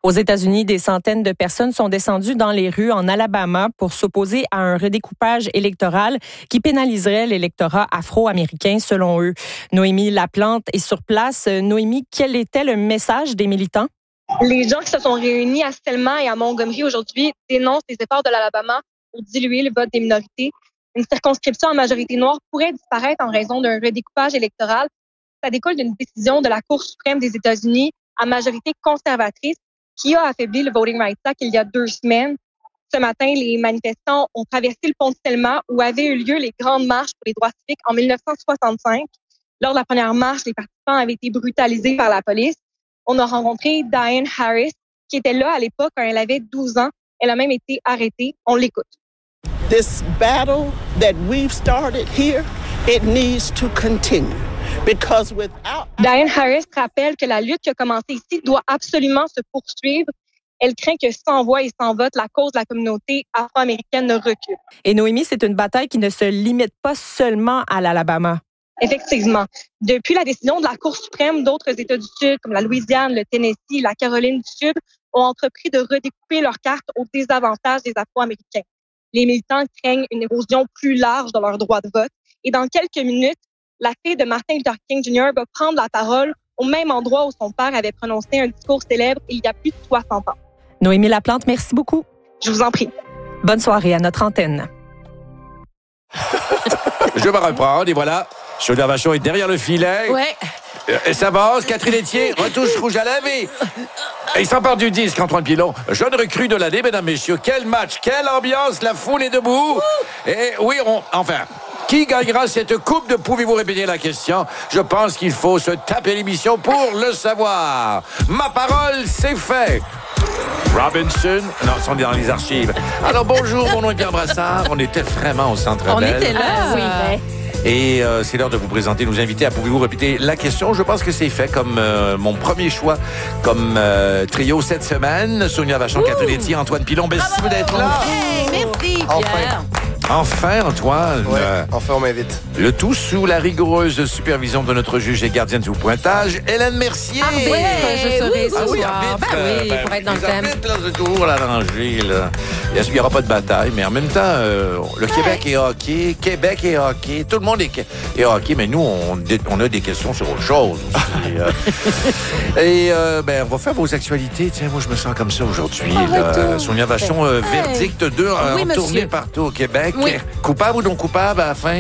Aux États-Unis, des centaines de personnes sont descendues dans les rues en Alabama pour s'opposer à un redécoupage électoral qui pénaliserait l'électorat afro-américain, selon eux. Noémie Laplante est sur place. Noémie, quel était le message des militants? Les gens qui se sont réunis à Selma et à Montgomery aujourd'hui dénoncent les efforts de l'Alabama pour diluer le vote des minorités. Une circonscription en majorité noire pourrait disparaître en raison d'un redécoupage électoral. Ça découle d'une décision de la Cour suprême des États-Unis à majorité conservatrice qui a affaibli le Voting Rights Act il y a 2 semaines. Ce matin, les manifestants ont traversé le pont de Selma où avaient eu lieu les grandes marches pour les droits civiques en 1965. Lors de la première marche, les participants avaient été brutalisés par la police. On a rencontré Diane Harris, qui était là à l'époque quand elle avait 12 ans. Elle a même été arrêtée. On l'écoute. This battle that we've started here, it needs to continue. Because without... Diane Harris rappelle que la lutte qui a commencé ici doit absolument se poursuivre. Elle craint que sans voix et sans vote, la cause de la communauté afro-américaine ne recule. Et Noémie, c'est une bataille qui ne se limite pas seulement à l'Alabama. Effectivement. Depuis la décision de la Cour suprême, d'autres États du Sud, comme la Louisiane, le Tennessee, la Caroline du Sud, ont entrepris de redécouper leurs cartes au désavantage des Afro-Américains. Les militants craignent une érosion plus large de leur droit de vote. Et dans quelques minutes, la fille de Martin Luther King Jr. va prendre la parole au même endroit où son père avait prononcé un discours célèbre il y a plus de 60 ans. Noémie Laplante, merci beaucoup. Je vous en prie. Bonne soirée à notre antenne. Je me reprends, et voilà. Sonia Vachon est derrière le filet. Ouais. Ça avance, Catherine Etier, retouche rouge à lèvres. Et il s'empare du disque, Antoine Pilon. Jeune recrue de l'année, mesdames, messieurs. Quel match, quelle ambiance, la foule est debout. Et oui, enfin... Qui gagnera cette coupe de Pouvez-vous répéter la question? Je pense qu'il faut se taper l'émission pour le savoir. Ma parole, c'est fait. Robinson, non, on est dans les archives. Alors bonjour, mon nom est Pierre Brassard. On était vraiment au Centre On Bell. était là, oui. Et c'est l'heure de vous présenter, nous inviter à Pouvez-vous répéter la question? Je pense que c'est fait comme mon premier choix comme trio cette semaine. Sonia Vachon, Catherine Etier, Antoine Pilon. Merci d'être là. Hey, merci, Pierre. Enfin, Antoine. Enfin, on m'invite. Le tout sous la rigoureuse supervision de notre juge et gardienne du pointage, Hélène Mercier. Arbitre, je serai ce Ah oui, soir. arbitre. Pour être dans le thème. Arbitre, là, c'est toujours la rangée, là. Il n'y aura pas de bataille, mais en même temps, le Québec est hockey, Québec est hockey, tout le monde est hockey, mais nous, on a des questions sur autre chose aussi. Et on va faire vos actualités. Tiens, moi, je me sens comme ça aujourd'hui. Sonia Vachon, verdict 2 en tournée partout au Québec. Oui. Coupable ou non coupable à la fin?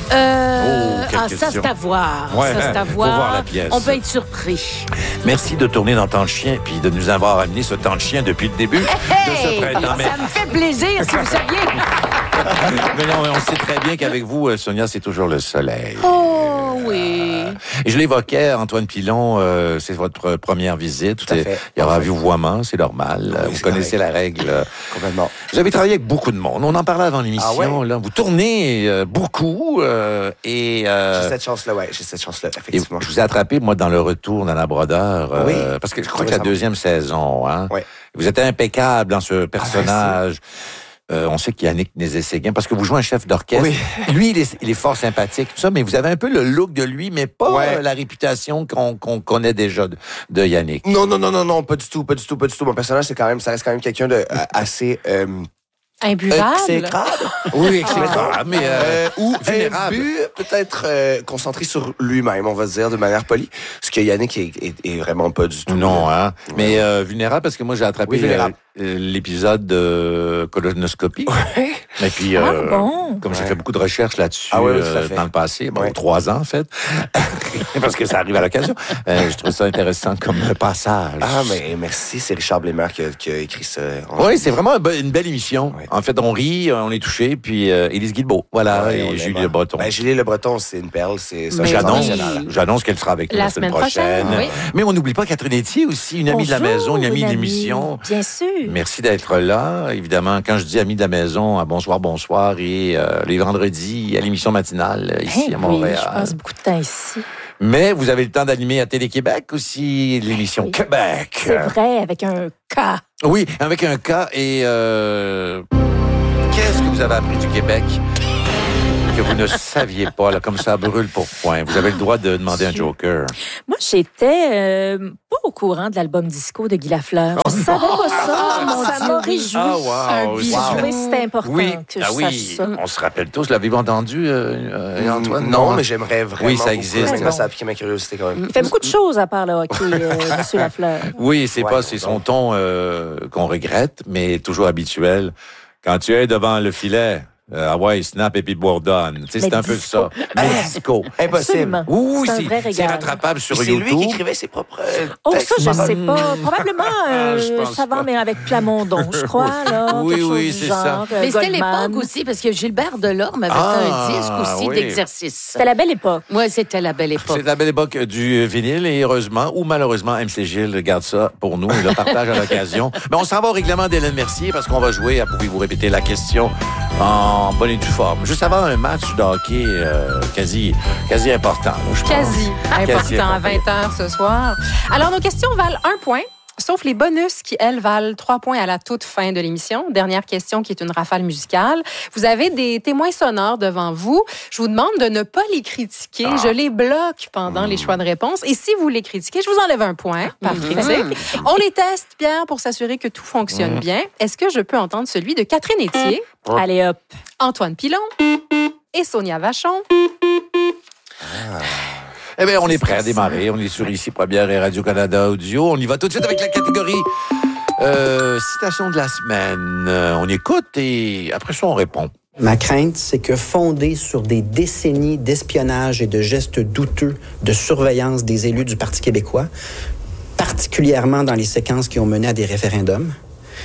Ça, question. c'est à voir. Ouais, ça, c'est à faut voir la pièce. On peut être surpris. Merci de tourner dans Temps de chien puis de nous avoir amené ce temps de chien depuis le début de ce printemps. Ça me fait plaisir, si vous saviez. Mais non, on sait très bien qu'avec vous, Sonia, c'est toujours le soleil. Oh, oui. Et je l'évoquais, Antoine Pilon, c'est votre première visite. Tout à fait. Il y aura vouvoiement, c'est normal. Oui, vous c'est connaissez correct. la règle. Complètement. Vous avez travaillé avec beaucoup de monde. On en parlait avant l'émission. Ah ouais? Là. Vous tournez beaucoup. J'ai cette chance-là, effectivement. Je vous ai attrapé, moi, dans le retour dans la brodeur. Oui. Parce que je crois que la deuxième saison, hein. Oui. Vous êtes impeccable dans ce personnage. On sait qu'Yannick Nézet-Séguin, parce que vous jouez un chef d'orchestre. Oui. Lui, il est fort sympathique, tout ça, mais vous avez un peu le look de lui, mais pas la réputation qu'on connaît déjà de Yannick. Non, pas du tout. Mon personnage, ça reste quand même quelqu'un de assez... Imbuvable. exécrable. Oui, exécrable. Mais ou vulnérable. peut-être concentré sur lui-même, on va dire, de manière polie. Ce que Yannick est vraiment pas du tout. Non, hein. Mais vulnérable, parce que moi, j'ai attrapé l'épisode de colonoscopie. Et puis, comme j'ai fait beaucoup de recherches là-dessus dans le passé, 3 ans, en fait, parce que ça arrive à l'occasion, je trouve ça intéressant comme passage. Ah, mais merci, c'est Richard Blémer qui a écrit ça. Oui, c'est vraiment une belle émission. Oui. En fait, on rit, on est touché, puis Élise Guilbeault, voilà, et Julie Le Breton. Julie Le Breton, c'est une perle, c'est ça. J'annonce qu'elle sera avec nous la semaine prochaine. Oui. Mais on n'oublie pas Catherine Etier aussi, une amie de la maison, une amie de l'émission. Bien sûr. Merci d'être là. Évidemment, quand je dis amie de la maison, à bonsoir, et les vendredis à l'émission matinale ici à Montréal. Oui, je passe beaucoup de temps ici. Mais vous avez le temps d'animer à Télé-Québec aussi, l'émission Québec. C'est vrai, avec un K. Oui, avec un K. Et qu'est-ce que vous avez appris du Québec? que vous ne saviez pas, là, comme ça brûle pour point. Vous avez le droit de demander un joker. Moi, j'étais pas au courant de l'album disco de Guy Lafleur. Je savais pas ça. Ça m'a réjoui. Ah, wow. J'ai trouvé que c'était important que je sache ça. On se rappelle tous. L'avez-vous entendu, Antoine? Non, mais j'aimerais vraiment. Oui, ça existe. Beaucoup. Ça a piqué ma curiosité quand même. Il fait beaucoup de choses à part le hockey, M. Lafleur. Oui, c'est son ton qu'on regrette, mais toujours habituel. Quand tu es devant le filet, snap et puis bourdonne. Tu sais, c'est un peu ça. Mais disco. Impossible. Oui, c'est un vrai c'est régal. rattrapable sur C'est YouTube. lui qui écrivait ses propres textes. Ça, je sais pas. Probablement je pense Savant, pas. mais avec Plamondon, je crois. Là, Oui, quelque chose oui, du c'est genre, ça. Mais c'était Goldman. l'époque aussi, parce que Gilbert Delorme avait fait un disque aussi oui. d'exercice. C'était la belle époque. Oui, c'était la belle époque. C'est la belle époque du vinyle et heureusement ou malheureusement, MC Gilles garde ça pour nous et le partage à l'occasion. Mais on s'en va au règlement d'Hélène Mercier parce qu'on va jouer à Pouvez-vous répéter la question en bonne et due forme. Juste avant un match de hockey quasi important, là, je pense. Quasi Quasi important à 20h ce soir. Alors, nos questions valent 1 point. Sauf les bonus qui, elles, valent 3 points à la toute fin de l'émission. Dernière question qui est une rafale musicale. Vous avez des témoins sonores devant vous. Je vous demande de ne pas les critiquer. Je les bloque pendant les choix de réponse. Et si vous les critiquez, je vous enlève 1 point par critique. On les teste, Pierre, pour s'assurer que tout fonctionne bien. Est-ce que je peux entendre celui de Catherine Etier, Allez, hop. Antoine Pilon et Sonia Vachon? Eh bien, on est prêt à démarrer. On est sur ici, Première et Radio-Canada Audio. On y va tout de suite avec la catégorie citation de la semaine. On écoute et après ça, on répond. Ma crainte, c'est que fondée sur des décennies d'espionnage et de gestes douteux de surveillance des élus du Parti québécois, particulièrement dans les séquences qui ont mené à des référendums,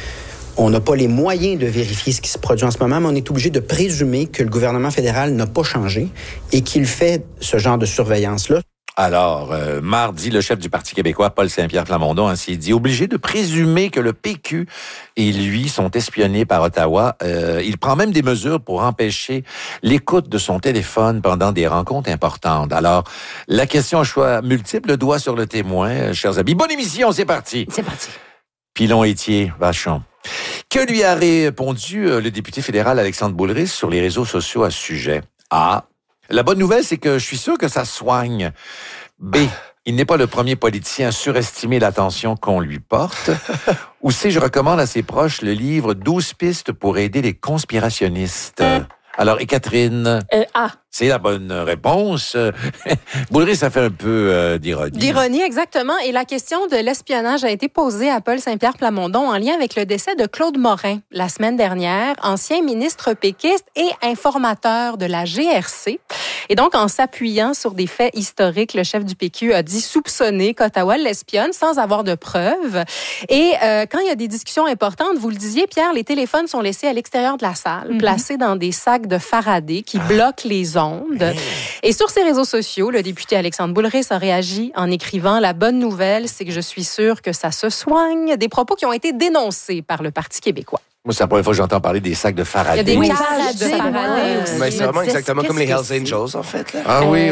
on n'a pas les moyens de vérifier ce qui se produit en ce moment, mais on est obligé de présumer que le gouvernement fédéral n'a pas changé et qu'il fait ce genre de surveillance-là. Alors, mardi, le chef du Parti québécois, Paul Saint-Pierre Plamondon, s'est dit obligé de présumer que le PQ et lui sont espionnés par Ottawa. Il prend même des mesures pour empêcher l'écoute de son téléphone pendant des rencontres importantes. Alors, la question à choix multiple, le doigt sur le témoin, chers amis. Bonne émission, c'est parti. C'est parti. Pilon, Etier, Vachon. Que lui a répondu le député fédéral Alexandre Boulris sur les réseaux sociaux à ce sujet? A. La bonne nouvelle, c'est que je suis sûr que ça soigne. B. Il n'est pas le premier politicien à surestimer l'attention qu'on lui porte. Ou C. Je recommande à ses proches le livre 12 pistes pour aider les conspirationnistes. Alors, et Catherine? A. C'est la bonne réponse. Boulris, ça fait un peu d'ironie. D'ironie, exactement. Et la question de l'espionnage a été posée à Paul Saint-Pierre Plamondon en lien avec le décès de Claude Morin la semaine dernière, ancien ministre péquiste et informateur de la GRC. Et donc, en s'appuyant sur des faits historiques, le chef du PQ a dit soupçonner qu'Ottawa l'espionne sans avoir de preuves. Et quand il y a des discussions importantes, vous le disiez, Pierre, les téléphones sont laissés à l'extérieur de la salle, placés dans des sacs de Faraday qui bloquent les ondes. Et sur ses réseaux sociaux, le député Alexandre Boulris a réagi en écrivant « La bonne nouvelle, c'est que je suis sûr que ça se soigne », des propos qui ont été dénoncés par le Parti québécois. Moi, c'est la première fois que j'entends parler des sacs de Faraday. Il y a des Oui, cages de Faraday, Faraday aussi. Mais c'est vraiment exactement comme les qu'est-ce Hells que c'est? Angels, en fait. Là. Ah oui,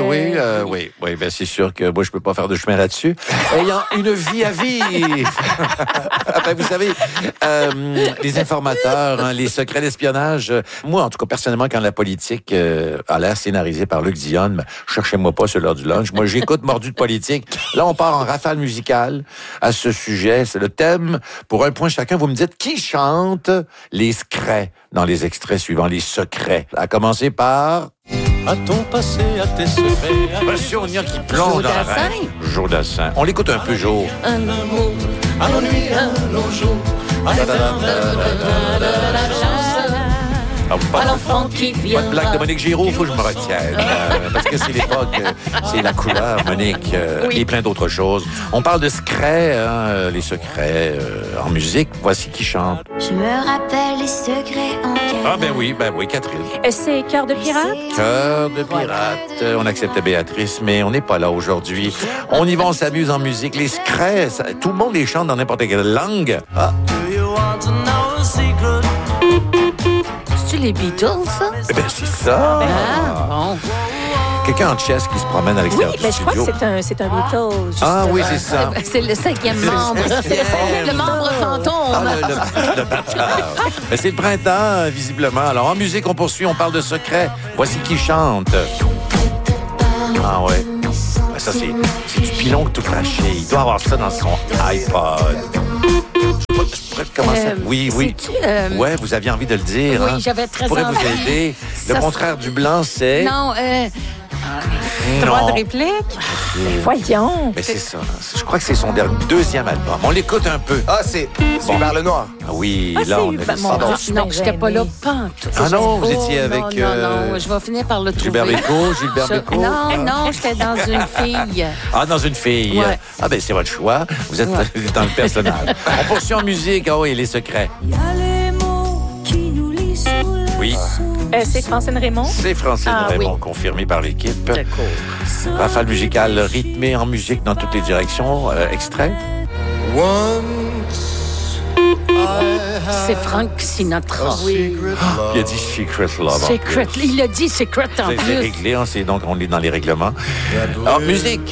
ben c'est sûr que moi, je peux pas faire de chemin là-dessus. Ayant une vie à vivre. Ben, vous savez, les informateurs, hein, les secrets d'espionnage. Moi, en tout cas, personnellement, quand la politique a l'air scénarisée par Luc Dionne, cherchez-moi pas sur l'heure du lunch. Moi, j'écoute Mordu de politique. Là, on part en rafale musicale à ce sujet. C'est le thème. Pour 1 point chacun, vous me dites qui chante les secrets dans les extraits suivants, les secrets. À commencer par... A-t-on passé à tes secrets? Monsieur Onia qui plonge dans la Jodassin. reine. Jodassin. On l'écoute un peu, Jo. Un amour, À nos nuits, à nos jours, à l'éternel de la chance. Ah, à l'enfant qui vient. Pas de blague de Monique Giroux, faut que je me retienne. Parce que c'est l'époque, c'est la couleur, Monique, et plein d'autres choses. On parle de secrets, hein, les secrets en musique. Voici qui chante. Je me rappelle les secrets en cœur. Ah ben oui, Catherine. C'est Cœur de pirate? Cœur de pirate. On accepte Béatrice, mais on n'est pas là aujourd'hui. On y va, on s'amuse en musique. Les secrets, tout le monde les chante dans n'importe quelle langue. Ah. Do you want to know a secret? C'est-tu les Beatles, ça? Eh ben, c'est ça. Ah, bon. Quelqu'un en chess qui se promène à Oui, l'extérieur mais du je crois studio. que c'est un Beatles. Ah justement. oui, c'est ça. C'est le 5e membre. C'est le membre fantôme. le batteur. Mais c'est le printemps, visiblement. Alors, en musique, on poursuit, on parle de secrets. Voici qui chante. Ah ouais. Ça, c'est du pilon tout craché. Il doit avoir ça dans son iPod. Je pourrais commencer. Oui. Ouais, vous aviez envie de le dire. Oui, j'avais très envie. Je pourrais vous aider. Le contraire du blanc, c'est... Non, Droit de réplique? Voyons. Mais c'est ça. Je crois que c'est son deuxième album. On l'écoute un peu. Ah, c'est Hubert Lenoir. Ah oui, là, on a non, j'étais pas là pantoute. Ah non, vous étiez avec... Non, je vais finir par le trouver. Gilbert Bécaud. Non, j'étais dans une fille. Ah, dans une fille. Ouais. Ah ben, c'est votre choix. Vous êtes dans le personnage. On poursuit en musique. Ah oui, les secrets. Oui. C'est Francine Raymond? C'est Francine Raymond, confirmé par l'équipe. D'accord. Rafale musicale rythmée en musique dans toutes les directions. Extrait. C'est Frank Sinatra. Oui. Il a dit Secret Love. Secret. Il a dit Secret en plus. C'est réglé, hein, donc on est dans les règlements. Alors, musique.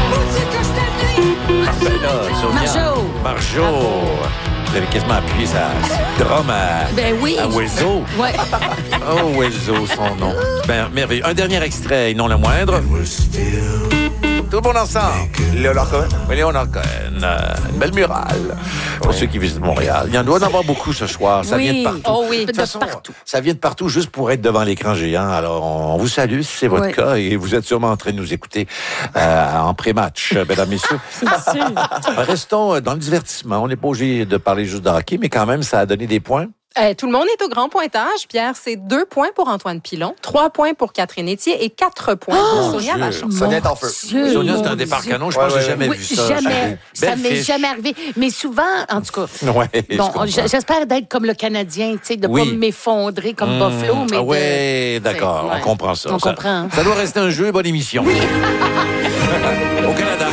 Marjo. Vous avez quasiment appuyé sa drum à Oiseau. Ouais. Oh, Oiseau, son nom. Ben, merveilleux. Un dernier extrait, et non le moindre. Tout le monde ensemble. Léonard Cohen. Une belle murale. Pour ceux qui visitent Montréal. Il y en doit en avoir beaucoup ce soir. Ça vient de partout. Oh oui, de toute façon, ça vient de partout juste pour être devant l'écran géant. Alors, on vous salue si c'est votre cas et vous êtes sûrement en train de nous écouter en pré-match, mesdames, messieurs. C'est sûr. Restons dans le divertissement. On n'est pas obligé de parler juste de hockey, mais quand même, ça a donné des points. Tout le monde est au grand pointage, Pierre. C'est 2 points pour Antoine Pilon, 3 points pour Catherine Etier et 4 points pour Sonia Vachon. Sonia est en feu. Sonia, c'est un départ canon. Je pense que j'ai jamais vu ça. Jamais. Ça m'est jamais arrivé. Mais souvent, en tout cas. Ouais, bon, j'espère d'être comme le Canadien, tu sais, de pas m'effondrer comme Buffalo. Mais oui, d'accord. On comprend ça. On comprend. Ça doit rester un jeu. Bonne émission. Au Canada.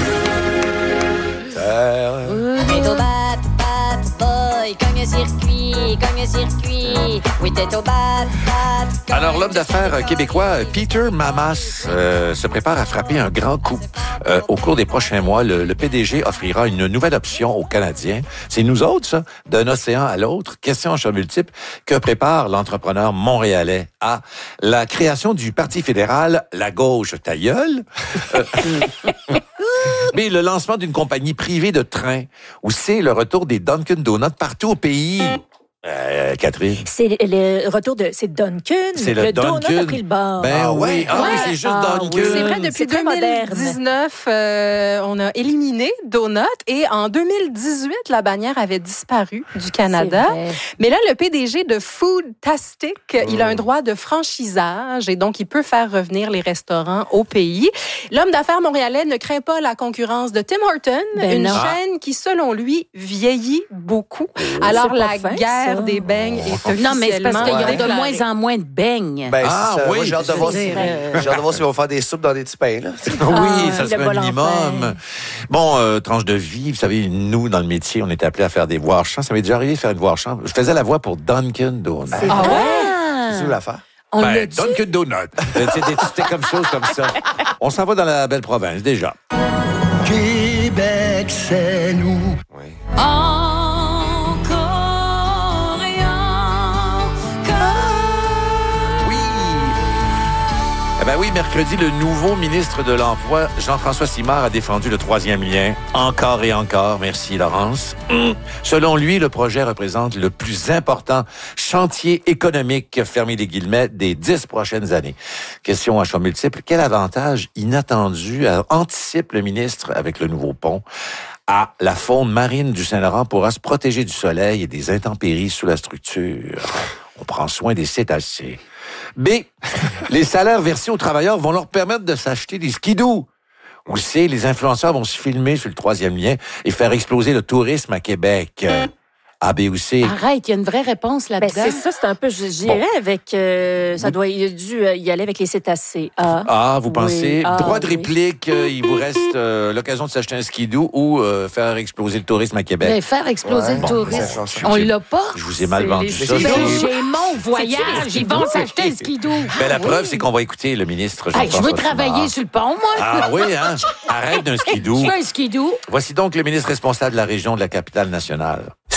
Oui, alors, l'homme d'affaires québécois Peter Mamas se prépare à frapper un grand coup. Au cours des prochains mois, le PDG offrira une nouvelle option aux Canadiens. C'est nous autres, ça, d'un océan à l'autre. Question en choix multiple. Que prépare l'entrepreneur montréalais à la création du Parti fédéral, la gauche ta gueule? Mais le lancement d'une compagnie privée de train, où c'est le retour des Dunkin' Donuts partout au pays. Catherine. C'est le retour de... C'est Dunkin'. C'est le donut Dunkin'. a pris le bord. Ben oui. Ah oui, c'est juste Dunkin'. Oui. C'est vrai, depuis 2019, on a éliminé Donut et en 2018, la bannière avait disparu du Canada. Mais là, le PDG de Foodtastic, il a un droit de franchisage et donc il peut faire revenir les restaurants au pays. L'homme d'affaires montréalais ne craint pas la concurrence de Tim Hortons, une chaîne qui, selon lui, vieillit beaucoup. Alors, la guerre des beignes est officiellement... Non, mais c'est parce qu'il y a de moins en moins de beignes. Ben, oui, j'ai hâte de voir s'ils vont faire des soupes dans des petits pains. Là. Oui, ça serait un minimum. Bon, tranche de vie, vous savez, nous, dans le métier, on était appelés à faire des voix chants. Ça m'est déjà arrivé de faire une voix chant. Je faisais la voix pour Dunkin' Donuts. Ah ouais? C'est où l'affaire? Dunkin' Donuts. C'était comme ça. On s'en va dans la belle province, déjà. Québec, c'est nous. Oui. Ben oui, mercredi, le nouveau ministre de l'Emploi, Jean-François Simard, a défendu le 3e lien. Encore et encore. Merci, Laurence. Selon lui, le projet représente le plus important chantier économique, fermé les guillemets, des 10 prochaines années. Question à choix multiple. Quel avantage inattendu anticipe le ministre avec le nouveau pont? A. La faune marine du Saint-Laurent pourra se protéger du soleil et des intempéries sous la structure. On prend soin des cétacés. B. Les salaires versés aux travailleurs vont leur permettre de s'acheter des skidoo. Ou C. Les influenceurs vont se filmer sur le 3e lien et faire exploser le tourisme à Québec. A, B ou C. Arrête, il y a une vraie réponse là-dedans. Ben, c'est ça, c'est un peu... J'irais avec... ça doit... Il a dû y aller avec les cétacés. Vous pensez? Oui. Droit de réplique, il vous reste l'occasion de s'acheter un skidoo ou faire exploser le tourisme à Québec. Mais faire exploser le tourisme, on l'a pas. Je vous ai mal vendu ça. J'ai mon voyage, ils vont s'acheter un skidoo. Ben, la preuve, c'est qu'on va écouter le ministre Jean-François Je veux travailler sur le pont, moi. Ah oui, hein? Arrête d'un skidoo. Je veux un skidoo. Voici donc le ministre responsable de la région de la capitale nationale.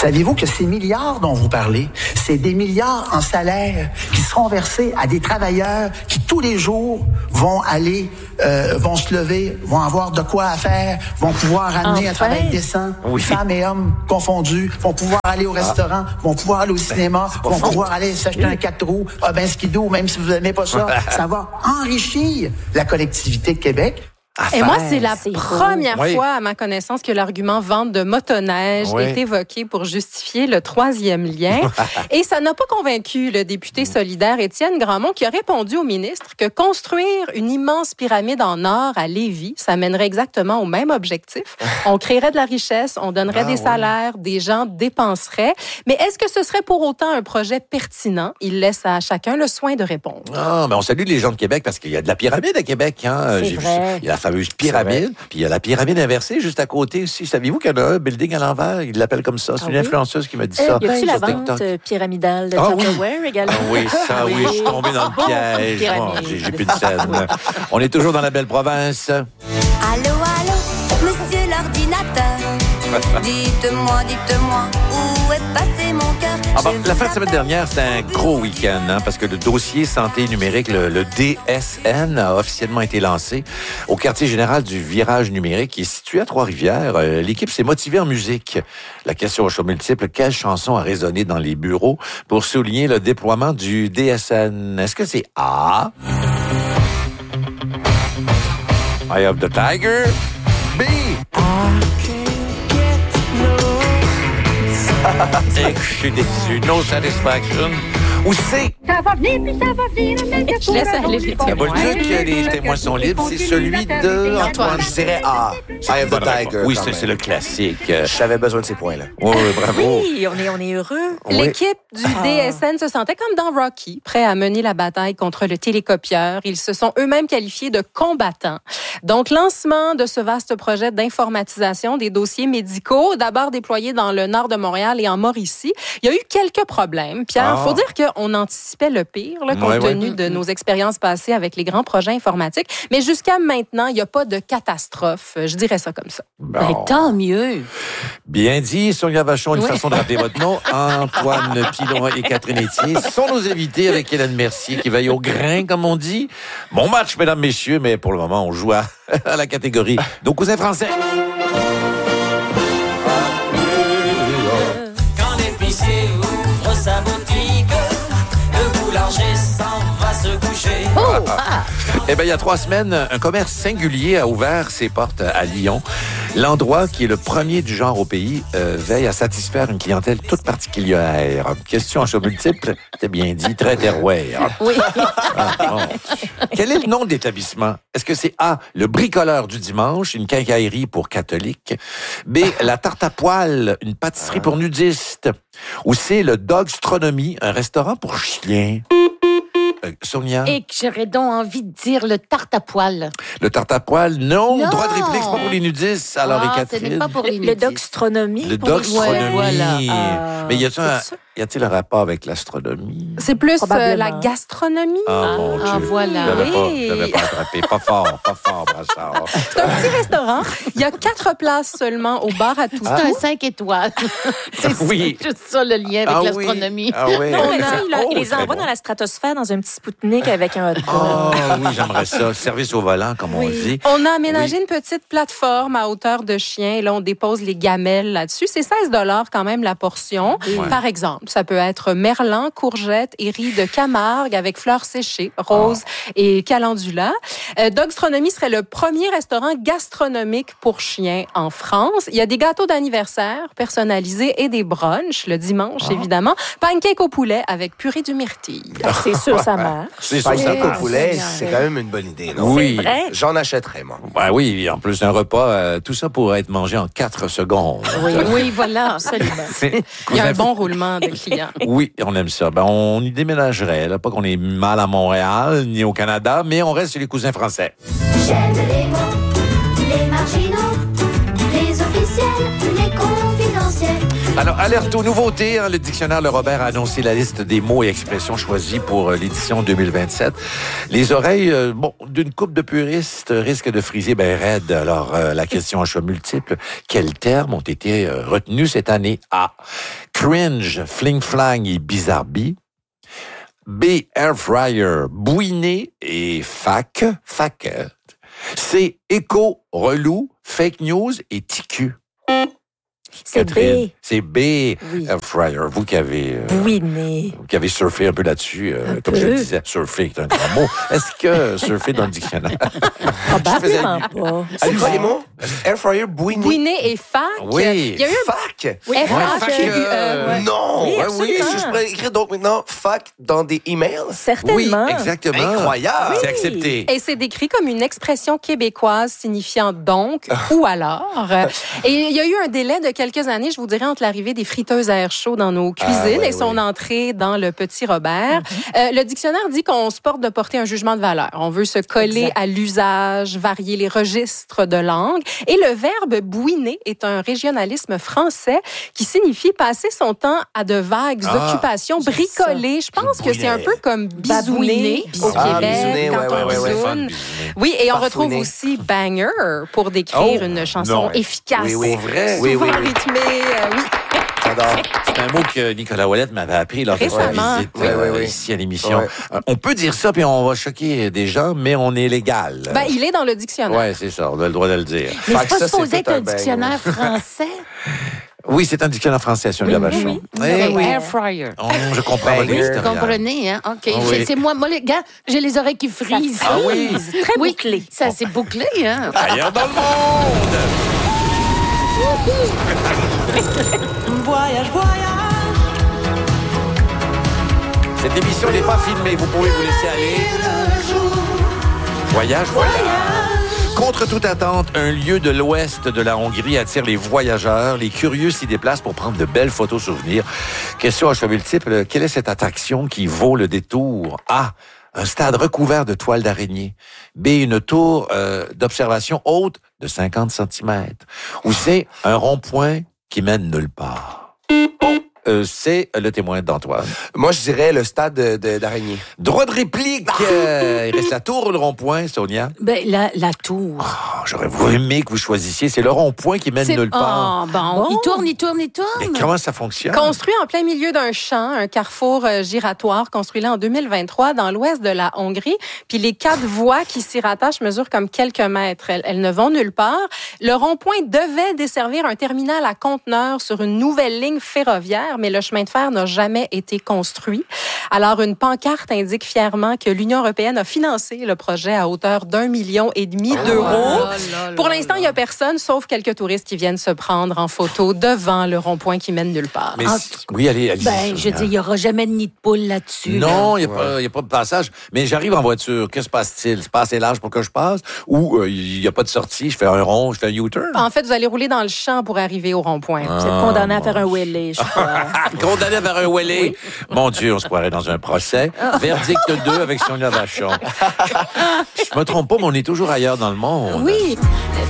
Saviez-vous que ces milliards dont vous parlez, c'est des milliards en salaire qui seront versés à des travailleurs qui, tous les jours, vont aller, vont se lever, vont avoir de quoi à faire, vont pouvoir amener un travail décent, femmes et hommes confondus, vont pouvoir aller au restaurant, vont pouvoir aller au cinéma, vont pouvoir aller s'acheter un 4 roues, ben skidoo, même si vous n'aimez pas ça. Ça va enrichir la collectivité de Québec. Et moi, c'est la première fois, à ma connaissance, que l'argument vente de motoneige est évoqué pour justifier le troisième lien. Et ça n'a pas convaincu le député solidaire Étienne Grandmont, qui a répondu au ministre que construire une immense pyramide en or à Lévis, ça mènerait exactement au même objectif. On créerait de la richesse, on donnerait des salaires, des gens dépenseraient. Mais est-ce que ce serait pour autant un projet pertinent? Il laisse à chacun le soin de répondre. Ah, mais on salue les gens de Québec parce qu'il y a de la pyramide à Québec. Hein. C'est vrai. Il y a la fameuse pyramide, puis il y a la pyramide inversée juste à côté aussi. Saviez-vous qu'il y en a un building à l'envers? Il l'appelle comme ça. C'est une influenceuse qui m'a dit ça. Y a-t-il la vente pyramidale de Tupperware également? Ah oui, ça, oui, je suis tombé dans le piège. Oh, j'ai plus de scène. On est toujours dans la belle province. Allô, allô, monsieur l'ordinateur. Dites-moi, où est passé mon cœur? La fin de semaine dernière, c'était un gros week-end, hein, parce que le dossier santé numérique, le DSN, a officiellement été lancé au quartier général du virage numérique, qui est situé à Trois-Rivières. L'équipe s'est motivée en musique. La question au choix multiple, quelle chanson a résonné dans les bureaux pour souligner le déploiement du DSN? Est-ce que c'est A, Eye of the Tiger, B, et je suis déçu. No Satisfaction. Ou C. Ça va venir, puis ça va venir. Je laisse aller les témoins. La Bolduc, les témoins sont libres. C'est celui de Antoine. Je dirais A. Eye of the Tiger. Oui, c'est le classique. J'avais besoin de ces points-là. Oui, bravo. Oui, on est heureux. L'équipe du DSN se sentait comme dans Rocky, prêt à mener la bataille contre le télécopieur. Ils se sont eux-mêmes qualifiés de combattants. Donc, lancement de ce vaste projet d'informatisation des dossiers médicaux, d'abord déployé dans le nord de Montréal et en Mauricie. Il y a eu quelques problèmes. Pierre, faut dire qu'on anticipait le pire, là, compte tenu de nos expériences passées avec les grands projets informatiques. Mais jusqu'à maintenant, il n'y a pas de catastrophe. Je dirais ça comme ça. Ben, tant mieux. Bien dit, Sonia Vachon, une façon de rappeler votre nom. Antoine Pilon et Catherine Etier sont nos invités avec Hélène Mercier qui veille au grain, comme on dit. Bon match, mesdames, messieurs, mais pour le moment, on joue à la catégorie nos cousins français. Quand l'épicier ouvre sa boutique, le boulanger s'en va se coucher. Eh bien, il y a 3 semaines, un commerce singulier a ouvert ses portes à Lyon. L'endroit, qui est le premier du genre au pays, veille à satisfaire une clientèle toute particulière. Question en choix multiple, c'était bien dit, très terroir. Oui. Quel est le nom de l'établissement? Est-ce que c'est A, le bricoleur du dimanche, une quincaillerie pour catholiques? B, la tarte à poêle, une pâtisserie pour nudistes? Ou C, le Dogstronomie, un restaurant pour chiens? Sonia? Et que j'aurais donc envie de dire le tarte à poêle. Le tarte à poêle, non. Droit de réplique, c'est pas pour les nudistes. Alors, ce n'est pas pour les nudistes. Le Dogstronomie. Le Dogstronomie. Ouais, voilà. Mais y a-t-il un rapport avec l'astronomie? C'est plus la gastronomie. Ah, mon Dieu. Voilà. Je l'avais pas attrapé. Pas fort, Brassard. C'est un petit restaurant. Il y a 4 places seulement au bar à tout. C'est un 5 étoiles. C'est juste ça le lien avec l'astronomie. Ah oui. Il les envoie dans la stratosphère dans un petit Spoutnik avec un hot dog. Oh oui, j'aimerais ça. Service au volant, comme on dit. On a aménagé une petite plateforme à hauteur de chien. Et là, on dépose les gamelles là-dessus. C'est 16$ quand même la portion. Par exemple, ça peut être merlan, courgette et riz de Camargue avec fleurs séchées, roses et calendula. Dogstronomie serait le premier restaurant gastronomique pour chiens en France. Il y a des gâteaux d'anniversaire personnalisés et des brunchs le dimanche, évidemment. Pancake au poulet avec purée du myrtille. C'est sûr, ça marche. C'est sûr, ça Pancake marche. au poulet, c'est quand même une bonne idée, non? Oui. C'est vrai. J'en achèterais, moi. Ben oui, en plus d'un repas, tout ça pourrait être mangé en 4 secondes. Oui, voilà, absolument. Il y a un bon roulement de clients. Oui, on aime ça. Ben, on y déménagerait. Là. Pas qu'on est mal à Montréal, ni au Canada, mais on reste chez les cousins français. J'aime les mots, les marginaux, les officiels, les confidentiels. Alors, alerte aux nouveautés. Le dictionnaire Le Robert a annoncé la liste des mots et expressions choisis pour l'édition 2027. Les oreilles, d'une couple de puristes risquent de friser bien raide. Alors, la question à choix multiple. Quels termes ont été retenus cette année? A. Cringe, fling-flang et bizarbi. B. Air fryer, bouiné et fac. C. Écho, relou, fake news et TQ. C'est Catherine, B. C'est B, Oui. Air fryer. Vous qui avez surfé un peu là-dessus, comme je le disais, surfer est un grand mot. Est-ce que surfer dans le dictionnaire? Probablement pas. C'est quoi les mots? Air fryer, bouiné. Bouiné et fac. Oui. Il y a eu un... Fac? Oui, Fac, non! Oui, Oui, est-ce que je pourrais écrire donc maintenant fac dans des emails? Certainement. Oui, exactement. Incroyable! C'est accepté. Et c'est décrit comme une expression québécoise signifiant donc ou alors. Et il y a eu un délai de quelques années, je vous dirais, entre l'arrivée des friteuses à air chaud dans nos cuisines et son entrée dans le Petit Robert. Le dictionnaire dit qu'on se porte de porter un jugement de valeur. On veut se coller à l'usage, varier les registres de langue. Et le verbe bouiner est un régionalisme français qui signifie passer son temps à de vagues occupations, bricoler. Je pense que c'est un peu comme bisouner au Québec bisouner, quand on bisoune. Oui, et on retrouve aussi banger pour décrire une chanson efficace. Oui, vrai. Souvent rythmée, oui. C'est un mot que Nicolas Ouellette m'avait appris lors de sa visite ici à l'émission. Ouais. On peut dire ça, puis on va choquer des gens, mais on est légal. Ben, il est dans le dictionnaire. Oui, c'est ça, on a le droit de le dire. Mais c'est pas supposé être un dictionnaire français? Oui, c'est un dictionnaire français, sur Vachon. Air fryer. Je comprends votre Vous historial. comprenez, hein? OK. Oui. C'est moi, les gars, j'ai les oreilles qui frisent. Ah oui? Très bouclé. Ça, c'est bouclé, hein? Ailleurs dans le monde! Voyage. Cette émission n'est pas filmée, vous pouvez vous laisser aller. Voyage. Contre toute attente, un lieu de l'ouest de la Hongrie attire les voyageurs. Les curieux s'y déplacent pour prendre de belles photos souvenirs. Question à choix multiple, quelle est cette attraction qui vaut le détour? A. Un stade recouvert de toiles d'araignée. B. Une tour d'observation haute de 50 cm. Ou C. Un rond-point qui mène nulle part. C'est le témoin d'Antoine. Moi, je dirais le stade d'araignée. Droit de réplique. Il reste la tour ou le rond-point, Sonia? Ben, la tour. Oh, j'aurais aimé que vous choisissiez. C'est le rond-point qui mène nulle part. Bon. Il tourne. Mais comment ça fonctionne? Construit en plein milieu d'un champ, un carrefour giratoire, construit là en 2023 dans l'ouest de la Hongrie. Puis les 4 voies qui s'y rattachent mesurent comme quelques mètres. Elles ne vont nulle part. Le rond-point devait desservir un terminal à conteneurs sur une nouvelle ligne ferroviaire, mais le chemin de fer n'a jamais été construit. Alors, une pancarte indique fièrement que l'Union européenne a financé le projet à hauteur d'1,5 million d'euros. Pour l'instant, il n'y a personne, sauf quelques touristes qui viennent se prendre en photo devant le rond-point qui mène nulle part. Mais oui, allez. Ben, je dis, il n'y aura jamais de nid de poule là-dessus. Non, il n'y a pas de passage. Mais j'arrive en voiture. Que se passe-t-il? C'est pas assez large pour que je passe? Ou il n'y a pas de sortie? Je fais un rond, je fais un U-turn? En fait, vous allez rouler dans le champ pour arriver au rond-point. Vous êtes condamné à faire un wheelie, je crois. Condamné vers un wheelie? Oui. Mon Dieu, on se croirait dans un procès. Verdict 2 avec Sonia Vachon. Je me trompe pas, mais on est toujours ailleurs dans le monde. Oui.